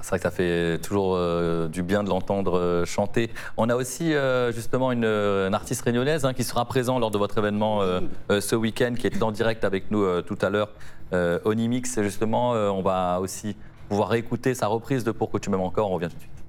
C'est vrai que ça fait toujours du bien de l'entendre chanter. On a aussi justement une artiste réunionnaise qui sera présent lors de votre événement ce week-end, qui est en direct avec nous tout à l'heure. Onymix, justement, on va aussi pouvoir écouter sa reprise de Pour que tu m'aimes encore. On revient tout de suite.